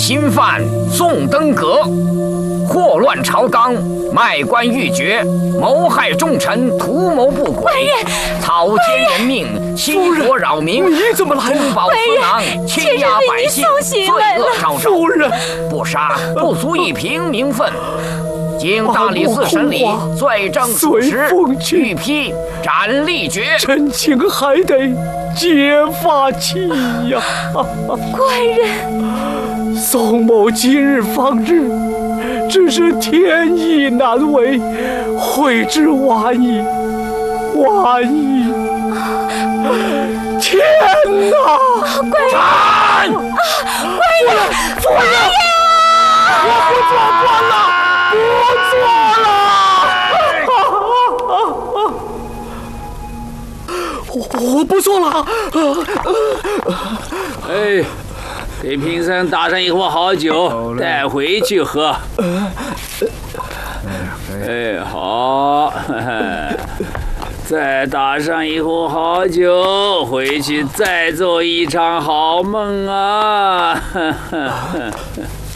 侵犯宋登阁，祸乱朝纲，卖官鬻爵，谋害重臣，图谋不轨，草菅人命，侵国扰民， 你怎么来了？ 公报私囊，欺压百姓，罪恶昭昭。 夫人， 不杀不足以平民愤。经大理寺审理，罪证属实，欲批斩立决。 臣情还得揭发起呀！ 官人， 宋某今日方知，只是天意难违，悔之晚矣，晚矣！天哪！ 斩！ 官人， 夫人，我不做官了。不做了！我不做了。 哎，给平生打上一壶好酒，带回去喝。哎，好，再打上一壶好酒，回去再做一场好梦啊！